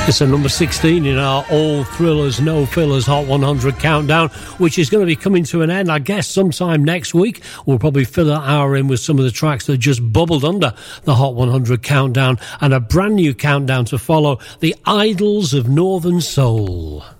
It's a number 16 in our All Thrillers, No Fillers Hot 100 countdown, which is going to be coming to an end, I guess, sometime next week. We'll probably fill that hour in with some of the tracks that just bubbled under the Hot 100 countdown, and a brand new countdown to follow, The Idols of Northern Soul.